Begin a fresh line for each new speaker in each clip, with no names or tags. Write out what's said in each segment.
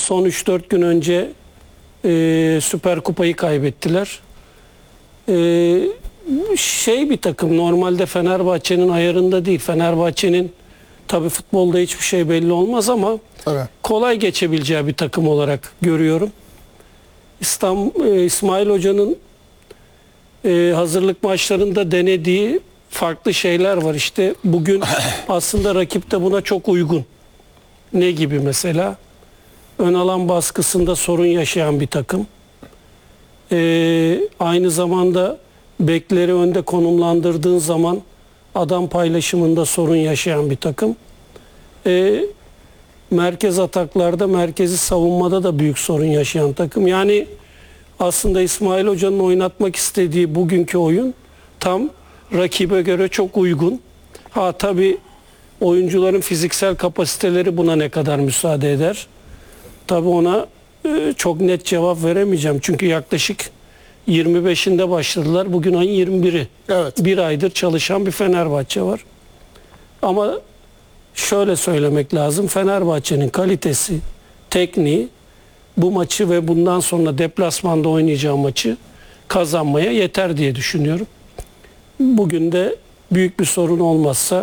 son 3-4 gün önce Süper Kupayı kaybettiler. Bir takım, normalde Fenerbahçe'nin ayarında değil. Fenerbahçe'nin tabii futbolda hiçbir şey belli olmaz ama
Evet.
kolay geçebileceği bir takım olarak görüyorum. İsmail Hoca'nın hazırlık maçlarında denediği farklı şeyler var. İşte bugün aslında rakip de buna çok uygun. Ne gibi mesela? Ön alan baskısında sorun yaşayan bir takım. Aynı zamanda bekleri önde konumlandırdığın zaman adam paylaşımında sorun yaşayan bir takım. Merkez ataklarda, merkezi savunmada da büyük sorun yaşayan takım. Yani aslında İsmail Hoca'nın oynatmak istediği bugünkü oyun tam rakibe göre çok uygun. Tabii oyuncuların fiziksel kapasiteleri buna ne kadar müsaade eder? Tabii ona çok net cevap veremeyeceğim. Çünkü yaklaşık 25'inde başladılar. Bugün ayın 21'i.
Evet.
Bir aydır çalışan bir Fenerbahçe var. Ama şöyle söylemek lazım. Fenerbahçe'nin kalitesi, tekniği bu maçı ve bundan sonra deplasmanda oynayacağı maçı kazanmaya yeter diye düşünüyorum. Bugün de büyük bir sorun olmazsa,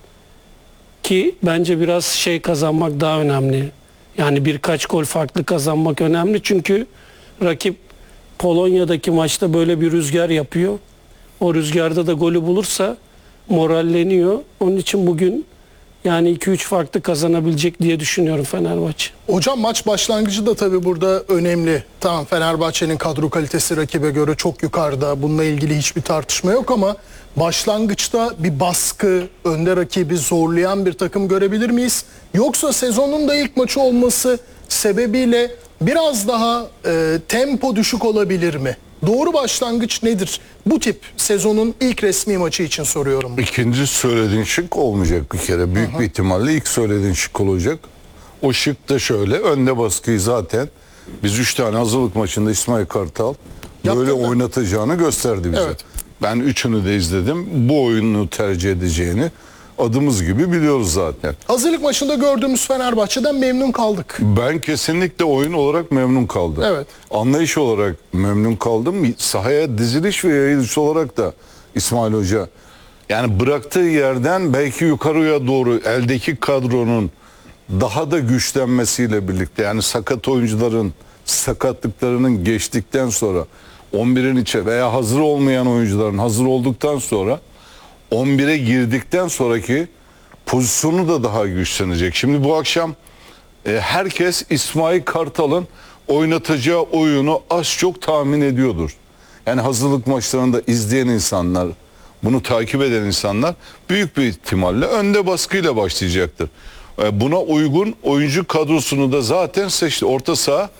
ki bence biraz kazanmak daha önemli. Yani birkaç gol farklı kazanmak önemli. Çünkü rakip Polonya'daki maçta böyle bir rüzgar yapıyor. O rüzgarda da golü bulursa moralleniyor. Onun için bugün yani 2-3 farklı kazanabilecek diye düşünüyorum Fenerbahçe.
Hocam maç başlangıcı da tabii burada önemli. Tamam, Fenerbahçe'nin kadro kalitesi rakibe göre çok yukarıda. Bununla ilgili hiçbir tartışma yok ama başlangıçta bir baskı, önde rakibi zorlayan bir takım görebilir miyiz? Yoksa sezonun da ilk maçı olması sebebiyle biraz daha tempo düşük olabilir mi? Doğru başlangıç nedir? Bu tip sezonun ilk resmi maçı için soruyorum.
İkinci söylediğin şık olmayacak bir kere. Büyük bir ihtimalle ilk söylediğin şık olacak. O şık da şöyle. Önde baskıyı zaten biz 3 tane hazırlık maçında İsmail Kartal böyle oynatacağını gösterdi bize.
Evet.
Ben üçünü de izledim. Bu oyunu tercih edeceğini adımız gibi biliyoruz zaten.
Hazırlık maçında gördüğümüz Fenerbahçe'den memnun kaldık.
Ben kesinlikle oyun olarak memnun kaldım.
Evet.
Anlayış olarak memnun kaldım. Sahaya diziliş ve yayılış olarak da İsmail Hoca yani bıraktığı yerden belki yukarıya doğru eldeki kadronun daha da güçlenmesiyle birlikte, yani sakat oyuncuların sakatlıklarının geçtikten sonra 11'in içe veya hazır olmayan oyuncuların hazır olduktan sonra 11'e girdikten sonraki pozisyonu da daha güçlenecek. Şimdi bu akşam herkes İsmail Kartal'ın oynatacağı oyunu az çok tahmin ediyordur. Yani hazırlık maçlarında izleyen insanlar, bunu takip eden insanlar büyük bir ihtimalle önde baskıyla başlayacaktır. Buna uygun oyuncu kadrosunu da zaten seçti. Orta saha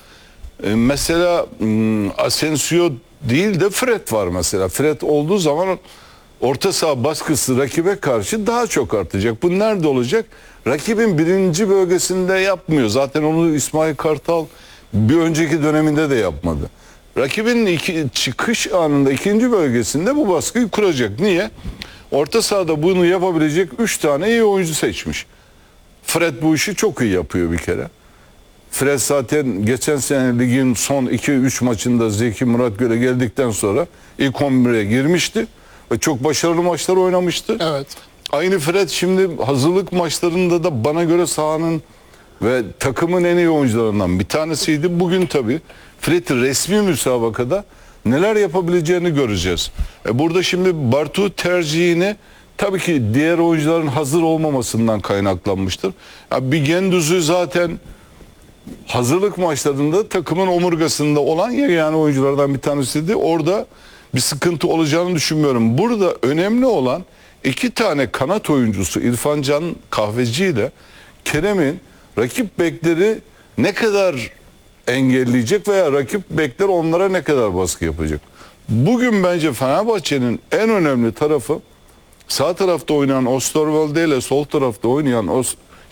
mesela Asensio değil de Fred var mesela. Fred olduğu zaman orta saha baskısı rakibe karşı daha çok artacak. Bu nerede olacak? Rakibin birinci bölgesinde yapmıyor. Zaten onu İsmail Kartal bir önceki döneminde de yapmadı. Rakibin çıkış anında ikinci bölgesinde bu baskıyı kuracak. Niye? Orta sahada bunu yapabilecek 3 tane iyi oyuncu seçmiş. Fred bu işi çok iyi yapıyor bir kere. Fred zaten geçen sene ligin son 2-3 maçında Zeki Muratgöl'e geldikten sonra ilk 11'e girmişti. Ve çok başarılı maçlar oynamıştı.
Evet.
Aynı Fred şimdi hazırlık maçlarında da bana göre sahanın ve takımın en iyi oyuncularından bir tanesiydi. Bugün tabii Fred resmi müsabakada neler yapabileceğini göreceğiz. Burada şimdi Bartu tercihini tabii ki diğer oyuncuların hazır olmamasından kaynaklanmıştır. Bir Gendüz'ü zaten hazırlık maçlarında takımın omurgasında olan yegane oyunculardan bir tanesiydi. Orada bir sıkıntı olacağını düşünmüyorum. Burada önemli olan 2 tane kanat oyuncusu İrfan Can Kahveci ile Kerem'in rakip bekleri ne kadar engelleyecek veya rakip bekler onlara ne kadar baskı yapacak. Bugün bence Fenerbahçe'nin en önemli tarafı sağ tarafta oynayan Osterwolde ile sol tarafta oynayan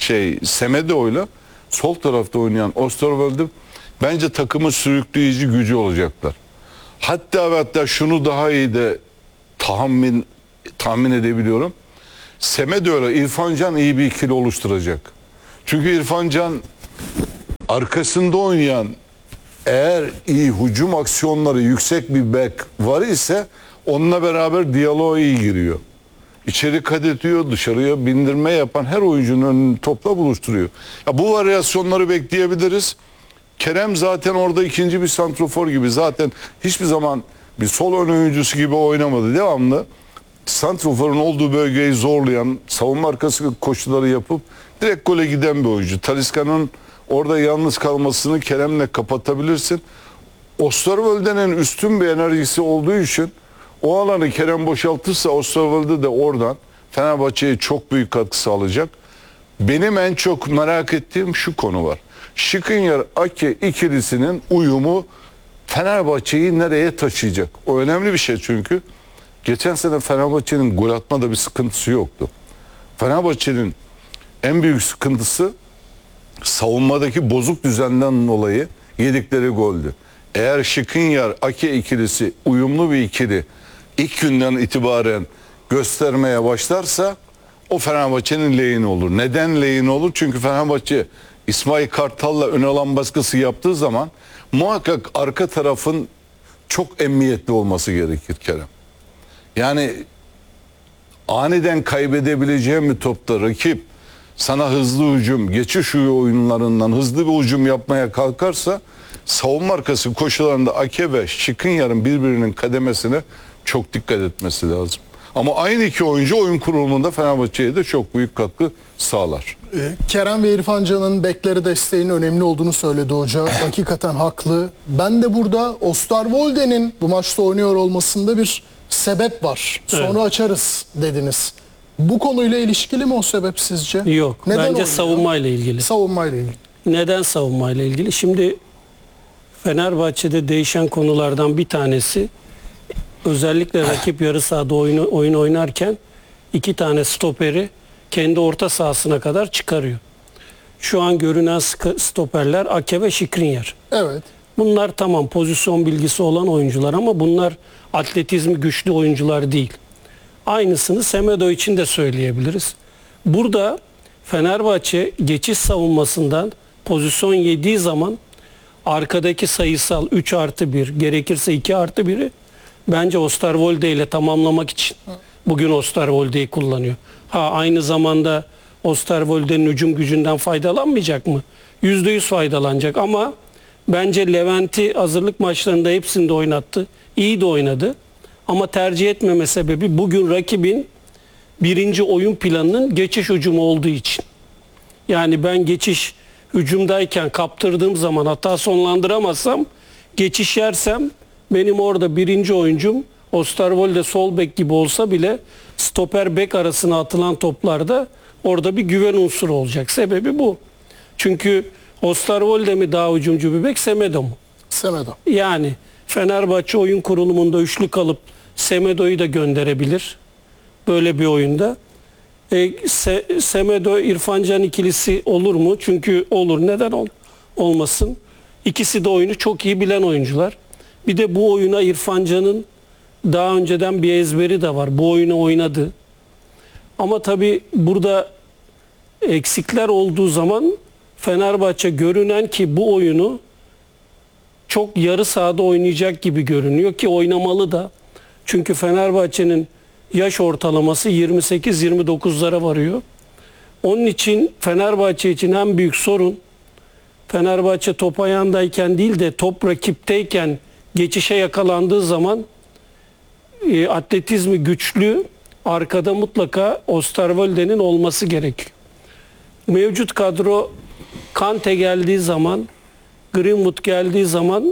Semedo ile sol tarafta oynayan Osterwolde bence takımın sürükleyici gücü olacaklar. Hatta şunu daha iyi de tahmin edebiliyorum. Semedo ile İrfan Can iyi bir ikili oluşturacak. Çünkü İrfan Can arkasında oynayan eğer iyi hücum aksiyonları yüksek bir bek var ise onunla beraber diyaloğa iyi giriyor. İçeri kat ediyor, dışarıya bindirme yapan her oyuncunun önünü topla buluşturuyor. Ya bu varyasyonları bekleyebiliriz. Kerem zaten orada ikinci bir santrofor gibi, zaten hiçbir zaman bir sol ön oyuncusu gibi oynamadı. Devamlı santroforun olduğu bölgeyi zorlayan, savunma arkası koşuları yapıp direkt gole giden bir oyuncu. Talisca'nın orada yalnız kalmasını Kerem'le kapatabilirsin. Osterwolde'nin üstün bir enerjisi olduğu için o alanı Kerem boşaltırsa Osterwolde de oradan Fenerbahçe'ye çok büyük katkı sağlayacak. Benim en çok merak ettiğim şu konu var. Skriniar-Ake ikilisinin uyumu Fenerbahçe'yi nereye taşıyacak? O önemli bir şey çünkü. Geçen sene Fenerbahçe'nin gol atmada bir sıkıntısı yoktu. Fenerbahçe'nin en büyük sıkıntısı savunmadaki bozuk düzenden dolayı yedikleri goldü. Eğer Skriniar-Ake ikilisi uyumlu bir ikili ilk günden itibaren göstermeye başlarsa o Fenerbahçe'nin lehine olur. Neden lehine olur? Çünkü Fenerbahçe İsmail Kartal'la ön alan baskısı yaptığı zaman muhakkak arka tarafın çok emniyetli olması gerekir Kerem. Yani aniden kaybedebileceğin bir topta rakip sana hızlı hücum, geçiş oyunlarından hızlı bir hücum yapmaya kalkarsa savunma arkası koşularında Ake ve Skriniar'ın birbirinin kademesine çok dikkat etmesi lazım. Ama aynı iki oyuncu oyun kurulumunda Fenerbahçe'ye de çok büyük katkı sağlar.
Kerem ve İrfan Can'ın bekleri desteğinin önemli olduğunu söyledi hoca. Hakikaten haklı. Ben de burada Osterwolde'nin bu maçta oynuyor olmasında bir sebep var. Sonra
Evet.
açarız dediniz. Bu konuyla ilişkili mi o sebep sizce?
Yok.
Neden
Bence
oynuyor?
savunmayla ilgili.
Savunmayla ilgili.
Neden savunmayla ilgili? Şimdi Fenerbahçe'de değişen konulardan bir tanesi, özellikle rakip yarı sahada oyun oynarken iki tane stoperi kendi orta sahasına kadar çıkarıyor. Şu an görünen stoperler Ake ve Skriniar.
Evet.
Bunlar tamam pozisyon bilgisi olan oyuncular ama bunlar atletizmi güçlü oyuncular değil. Aynısını Semedo için de söyleyebiliriz. Burada Fenerbahçe geçiş savunmasından pozisyon yediği zaman arkadaki sayısal 3+1 gerekirse 2+1'i bence Osterwolde ile tamamlamak için bugün Osterwolde'yi kullanıyor. Aynı zamanda Osterwolde'nin hücum gücünden faydalanmayacak mı? %100 faydalanacak ama bence Levent'i hazırlık maçlarında hepsinde oynattı. İyi de oynadı. Ama tercih etmeme sebebi bugün rakibin birinci oyun planının geçiş hücumu olduğu için. Yani ben geçiş hücumdayken kaptırdığım zaman hata sonlandıramazsam, geçiş yersem benim orada birinci oyuncum Osterwolde sol bek gibi olsa bile stoper bek arasına atılan toplarda orada bir güven unsuru olacak. Sebebi bu. Çünkü Osterwolde mi daha hücumcu bir bek, Semedo mu?
Semedo.
Yani Fenerbahçe oyun kurulumunda üçlü kalıp Semedo'yu da gönderebilir böyle bir oyunda. Semedo İrfan Can ikilisi olur mu? Çünkü olur. Neden olmasın? İkisi de oyunu çok iyi bilen oyuncular. Bir de bu oyuna İrfan Can'ın daha önceden bir ezberi de var. Bu oyunu oynadı. Ama tabii burada eksikler olduğu zaman Fenerbahçe görünen ki bu oyunu çok yarı sahada oynayacak gibi görünüyor ki oynamalı da. Çünkü Fenerbahçe'nin yaş ortalaması 28-29'lara varıyor. Onun için Fenerbahçe için en büyük sorun Fenerbahçe top ayağındayken değil de top rakipteyken geçişe yakalandığı zaman atletizmi güçlü arkada mutlaka Osterwolde'nin olması gerekiyor. Mevcut kadro Kante geldiği zaman, Greenwood geldiği zaman,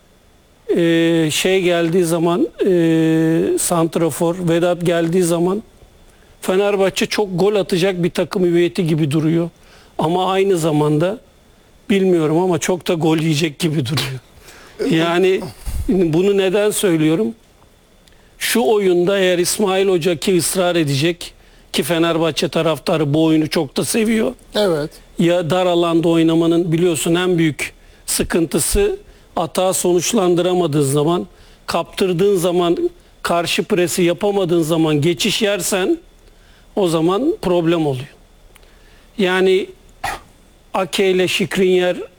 geldiği zaman, santrafor Vedat geldiği zaman Fenerbahçe çok gol atacak bir takım hüviyeti gibi duruyor. Ama aynı zamanda bilmiyorum ama çok da gol yiyecek gibi duruyor. Yani bunu neden söylüyorum? Şu oyunda eğer İsmail Hoca ki ısrar edecek ki Fenerbahçe taraftarı bu oyunu çok da seviyor.
Evet.
Ya dar alanda oynamanın biliyorsun en büyük sıkıntısı hata sonuçlandıramadığın zaman, kaptırdığın zaman, karşı presi yapamadığın zaman geçiş yersen o zaman problem oluyor. Yani Ake ile Skriniar